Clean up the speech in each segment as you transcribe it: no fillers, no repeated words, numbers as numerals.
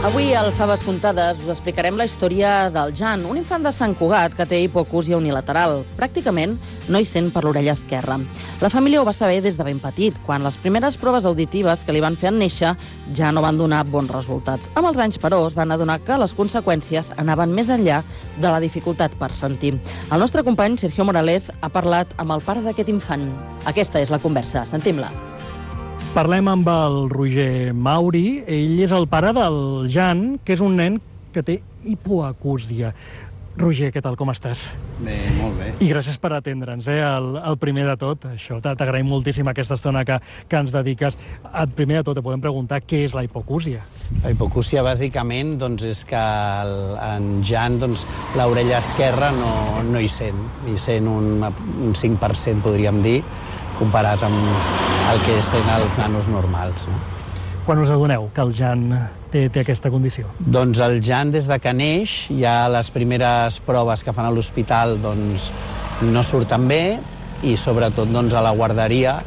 Avui, al Faves Contades, us explicarem la història del Jan, un infant de Sant Cugat que té hipocúsia unilateral. Pràcticament no hi sent per l'orella esquerra. La família ho va saber des de ben petit, quan les primeres proves auditives que li van fer en néixer ja no van donar bons resultats. Amb els anys, però, es van adonar que les conseqüències anaven més enllà de la dificultat per sentir. El nostre company, Sergio Moralez, ha parlat amb el pare d'aquest infant. Aquesta és la conversa. Sentim-la. Parlem amb el Roger Mauri. Ell és el pare del Jan, que és un nen que té hipoacúsia. Roger, què tal, com estàs? Bé, molt bé. I gràcies per atendre'ns, el primer de tot. Això, t'agraïm moltíssim aquesta estona que ens dediques. El primer de tot, te podem preguntar què és la hipocúsia. La hipocúsia, bàsicament, és que en Jan, l'orella esquerra no hi sent. Hi sent un 5%, podríem dir, comparat amb el que sent els nanos normals. No? Quan us adoneu que el Jan té aquesta condició? Doncs el Jan, des de que neix, ja les primeres proves que fan a l'hospital no surten bé, i sobretot a la guarderia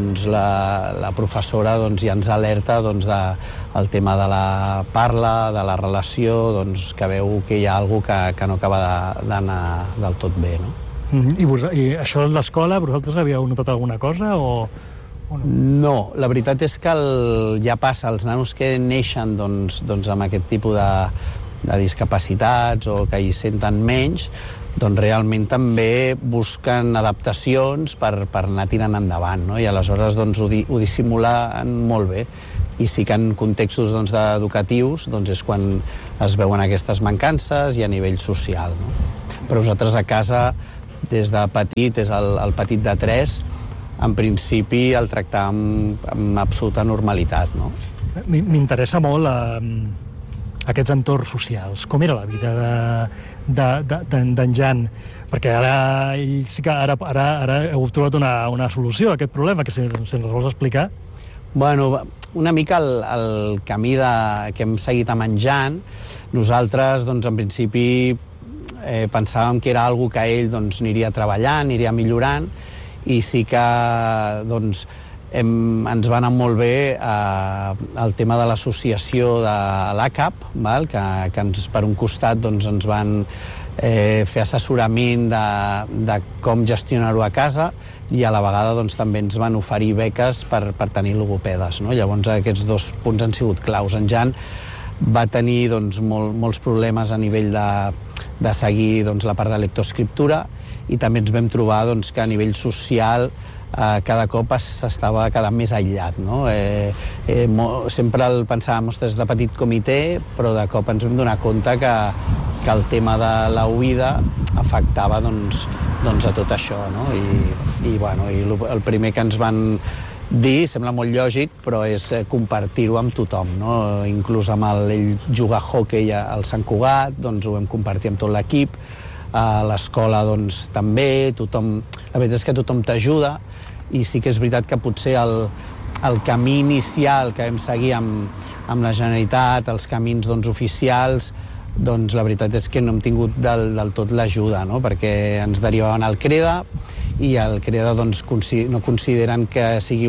la professora ja ens alerta del tema de la parla, de la relació, que veu que hi ha alguna cosa que no acaba d'anar del tot bé. No? I això a l'escola, vosaltres havíeu notat alguna cosa o no? No, la veritat és que ja passa, els nanos que neixen amb aquest tipus de discapacitats o que hi senten menys, realment també busquen adaptacions per anar tirant endavant, no? I aleshores ho dissimulen molt bé. I sí que en contextos educatius és quan es veuen aquestes mancances i a nivell social. No? Però nosaltres a casa, des de petit, és el petit de 3, en principi el tractàvem amb absoluta normalitat. No? M'interessa molt aquests entorns socials. Com era la vida d'en Jan? Perquè ara heu trobat una solució a aquest problema, que si ens vols explicar. Bueno, una mica el camí que hem seguit amb en Jan, nosaltres, en principi, pensàvem que era una cosa que ell aniria treballant, aniria millorant, i sí que ens va anar molt bé el tema de l'associació de l'ACAP, que per un costat ens van fer assessorament de com gestionar-ho a casa, i a la vegada també ens van oferir beques per tenir logopedes. No? Llavors aquests dos punts han sigut claus. En Jan va tenir molts problemes a nivell de seguir la part de lectoescriptura, i també ens vam trobar que a nivell social cada cop s'estava quedant més aïllat. No? Sempre el pensàvem, ostres, de petit comitè, però de cop ens vam donar compte que el tema de l'oïda afectava a tot això. No? I el primer que ens van dir, sembla molt lògic, però és compartir-ho amb tothom. No? Inclús amb ell jugar a hoquei al Sant Cugat, ho vam compartir amb tot l'equip, a l'escola també, la veritat és que tothom t'ajuda, i sí que és veritat que potser el camí inicial que vam seguir amb la Generalitat, els camins oficials, la veritat és que no hem tingut del tot l'ajuda, no? Perquè ens derivaven al CREDA, i el CREDA no consideren que sigui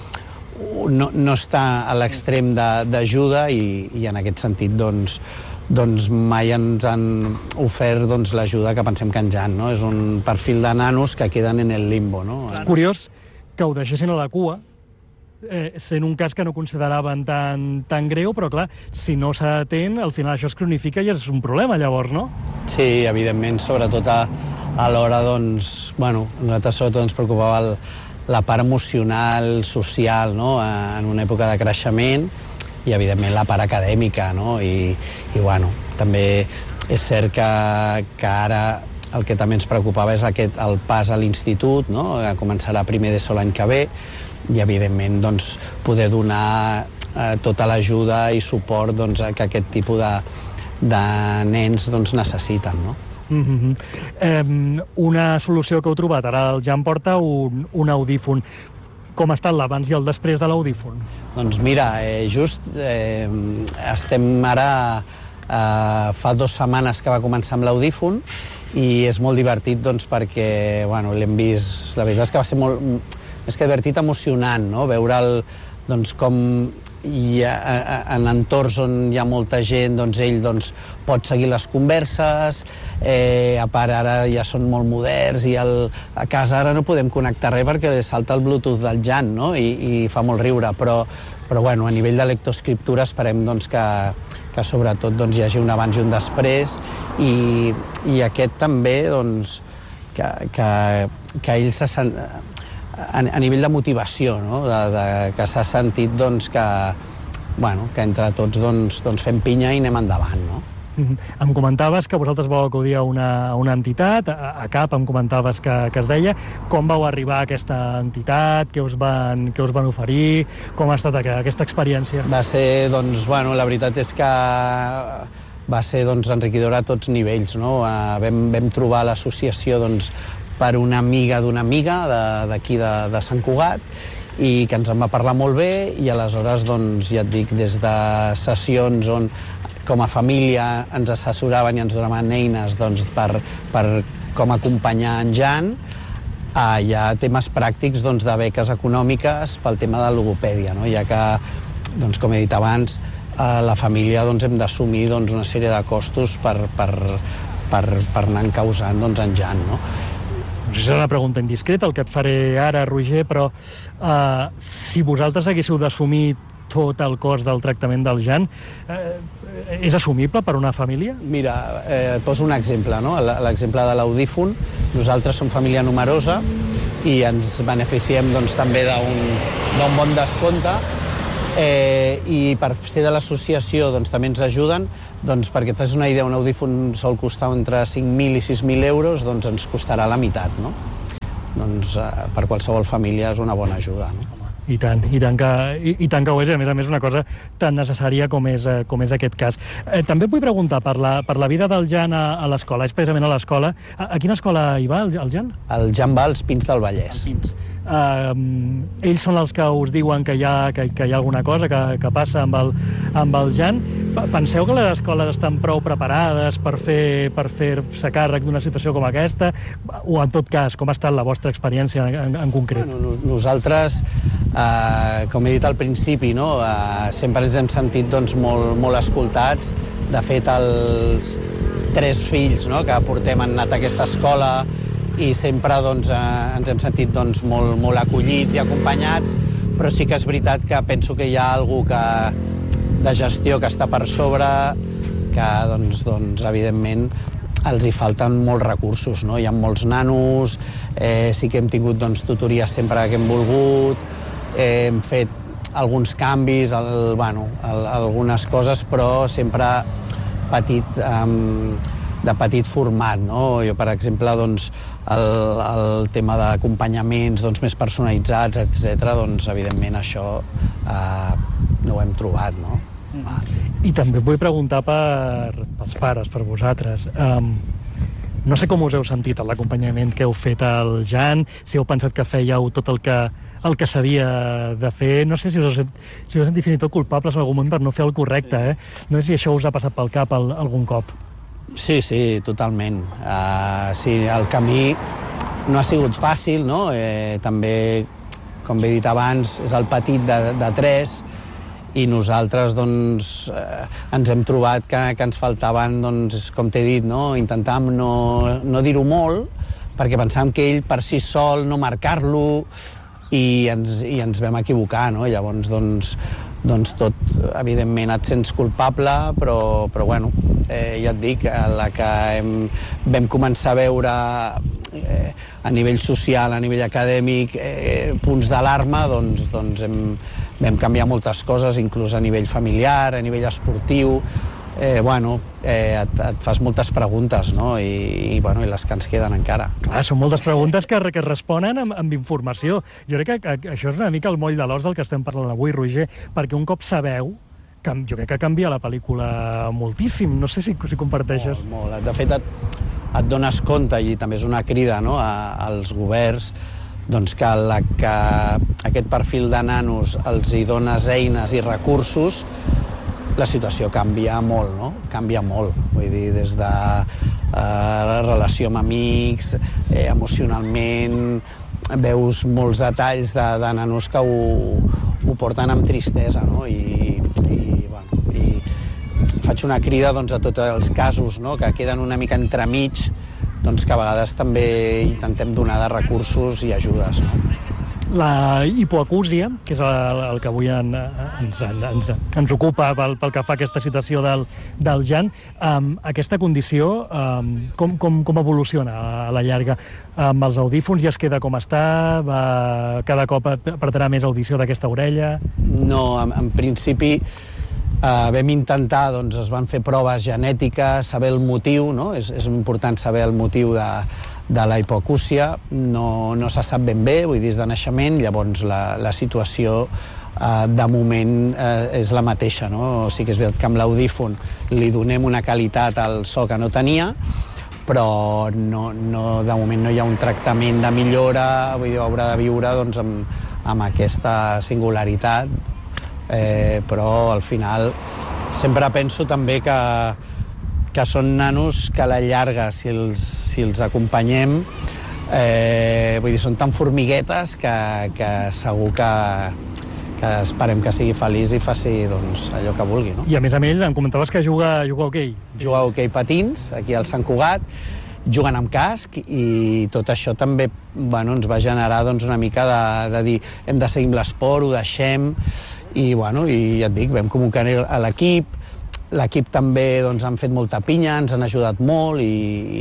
no està a l'extrem d'ajuda, i en aquest sentit mai ens han ofert l'ajuda que pensem que en Jan. No? És un perfil de nanos que queden en el limbo. No? És curiós que ho deixessin a la cua, sent un cas que no consideraven tan greu, però clar, si no s'atén, al final això es cronifica i és un problema, llavors, no? Sí, evidentment, sobretot a l'hora, nosaltres sobretot ens preocupava la part emocional, social, no? En una època de creixement, i evidentment la part acadèmica, no? I també és cert que ara el que també ens preocupava és el pas a l'institut, no? Que començarà primer d'ESO l'any que ve, i evidentment poder donar tota l'ajuda i suport que aquest tipus de nens necessiten. No? Una solució que heu trobat, ara el Jan porta un audífon. Com ha estat l'abans i el després de l'audífon? Doncs mira, just estem ara, fa 2 setmanes que va començar amb l'audífon, i és molt divertit perquè l'hem vist, la veritat és que va ser molt, més que divertit, emocionant, no? Veure'l com en entorns on hi ha molta gent, doncs ell pot seguir les converses, a part ara ja són molt moderns i a casa ara no podem connectar res perquè salta el Bluetooth del Jan, no? I fa molt riure, però bueno, a nivell de lectoescriptura esperem que sobretot hi hagi un abans i un després i aquest també que ell se sent a nivell de motivació, no? Que s'ha sentit que entre tots fem pinya i anem endavant, no? Em comentaves que vosaltres vau acudir a una entitat, a CAP em comentaves que es deia. Com vau arribar a aquesta entitat? Què us van oferir? Com ha estat aquesta experiència? Va ser, la veritat és que va ser enriquidora a tots nivells, no? Vam trobar l'associació per una amiga d'una amiga d'aquí de Sant Cugat i que ens en va parlar molt bé i aleshores, ja et dic, des de sessions on com a família ens assessoraven i ens donaven eines per com acompanyar en Jan, hi ha temes pràctics de beques econòmiques pel tema de logopèdia, no? Ja que, com he dit abans, la família hem d'assumir una sèrie de costos per anar encausant en Jan, no? No sé si és una pregunta indiscreta el que et faré ara, Roger, però si vosaltres haguéssiu d'assumir tot el cost del tractament del Jan, és assumible per una família? Mira, et poso un exemple, no? L'exemple de l'audífon. Nosaltres som família numerosa i ens beneficiem també d'un bon descompte i per ser de l'associació també ens ajuden, perquè et fas una idea, un audífon sol costar entre 5.000 i 6.000 euros, ens costarà la meitat, no? Per qualsevol família és una bona ajuda, no? I tant que ho és, a més una cosa tan necessària com és aquest cas. També et vull preguntar per la vida del Jan a l'escola, és precisament a l'escola. A quina escola hi va, el Jan? El Jan va als Pins del Vallès. Ells són els que us diuen que hi ha alguna cosa que passa amb el Jan. Penseu que les escoles estan prou preparades per fer-se càrrec d'una situació com aquesta? O, en tot cas, com ha estat la vostra experiència en concret? Bueno, nosaltres, com he dit al principi, sempre ens hem sentit molt escoltats. De fet, els 3 fills que portem han anat a aquesta escola i sempre ens hem sentit molt acollits i acompanyats, però sí que és veritat que penso que hi ha algú de gestió que està per sobre, que evidentment els hi falten molts recursos, no? Hi ha molts nanos, sí que hem tingut tutories sempre que hem volgut, hem fet alguns canvis, algunes coses, però sempre de petit format, no? Jo, per exemple, el tema d'acompanyaments més personalitzats, etc., evidentment això no ho hem trobat, no? I també et vull preguntar pels pares, per vosaltres. No sé com us heu sentit en l'acompanyament que heu fet al Jan, si heu pensat que fèieu tot el que s'havia de fer. No sé si us heu sentit fins i tot culpables en algun moment per no fer el correcte, No sé si això us ha passat pel cap algun cop. Sí, totalment. Sí, el camí no ha sigut fàcil, no? També, com he dit abans, és el petit de 3 i nosaltres ens hem trobat que ens faltaven, com t'he dit, intentàvem no dir-ho molt, perquè pensàvem que ell per si sol no marcar-lo i ens vam equivocar, no? Llavors, tot, evidentment, et sents culpable, però bueno, ja et dic, la que vam començar a veure a nivell social, a nivell acadèmic, punts d'alarma, vam canviar moltes coses, inclús a nivell familiar, a nivell esportiu. Et fas moltes preguntes, no? I les que ens queden encara. Clar, són moltes preguntes que responen amb informació. Jo crec que això és una mica el moll de l'os del que estem parlant avui, Roger, perquè un cop sabeu, jo crec que canvia la pel·lícula moltíssim. No sé si comparteixes. Molt. De fet, et dones compte, i també és una crida als governs, que aquest perfil de nanos els hi dones eines i recursos, la situació canvia molt, no? Canvia molt. Vull dir, des de la relació amb amics, emocionalment, veus molts detalls de nanos que ho porten amb tristesa, no? I faig una crida doncs, a tots els casos, no? Que queden una mica entremig, doncs, que a vegades també intentem donar de recursos i ajudes, no? La hipoacúsia, que és el que avui ens ocupa pel que fa a aquesta situació del Jan, aquesta condició com evoluciona a la llarga? Amb els audífons ja es queda com està? Cada cop perdrà més audició d'aquesta orella? No, en principi vam intentar, doncs es van fer proves genètiques, saber el motiu, no? És important saber el motiu de la hipoacúsia, no se sap ben bé, vull dir, és de naixement, llavors la situació de moment és la mateixa, no? Sí que és veritat que amb l'audífon li donem una qualitat al so que no tenia, però de moment no hi ha un tractament de millora, vull dir, haurà de viure doncs, amb aquesta singularitat, però al final sempre penso també que són nanos que a la llarga, si els acompanyem, vull dir, són tan formiguetes que segur que esperem que sigui feliç i faci doncs, allò que vulgui, no? I a més em comentaves que juga a hoquei. Juga a hoquei patins, aquí al Sant Cugat, juguen amb casc, i tot això també ens va generar doncs, una mica de dir hem de seguir amb l'esport, ho deixem, i ja et dic, vam convocar a l'equip també doncs, han fet molta pinya, ens han ajudat molt, i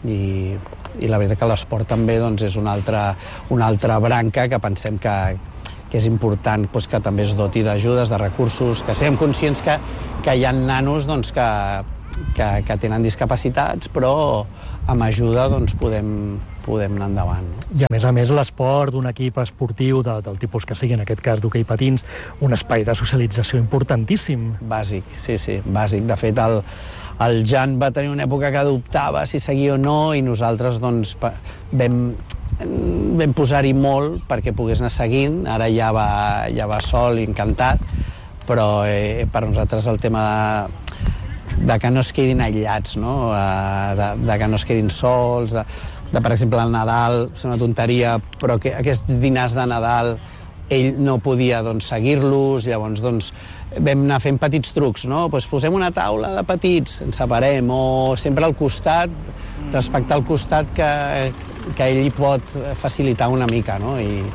la veritat que l'esport també doncs, és una altra branca que pensem que és important doncs, que també es doti d'ajudes, de recursos, que siguem conscients que hi ha nanos doncs, que tenen discapacitats, però amb ajuda doncs, podem anar endavant. I a més l'esport d'un equip esportiu del tipus que sigui, en aquest cas d'hoquei patins, un espai de socialització importantíssim. Bàsic, sí, bàsic. De fet, el Jan va tenir una època que dubtava si seguia o no, i nosaltres doncs, vam posar-hi molt perquè pogués anar seguint. Ara ja va sol i encantat, però per nosaltres el tema de que no es quedin aïllats, no? De que no es quedin sols, per exemple, al Nadal, és una tonteria, però que aquests dinars de Nadal ell no podia seguir-los, llavors vam anar fent petits trucs, no? Posem una taula de petits, ens separem, o sempre al costat, respectar el costat que ell hi pot facilitar una mica, no?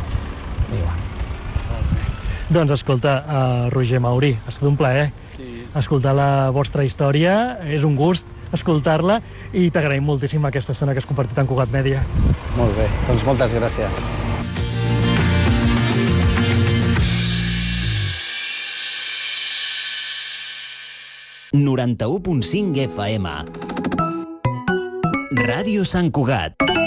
Doncs escolta, Roger Mauri, ha estat un plaer escoltar la vostra història, és un gust escoltar-la, i t'agraïm moltíssim aquesta estona que has compartit amb Cugat Mèdia. Molt bé, doncs moltes gràcies. ...91.5 FM. Ràdio Sant Cugat.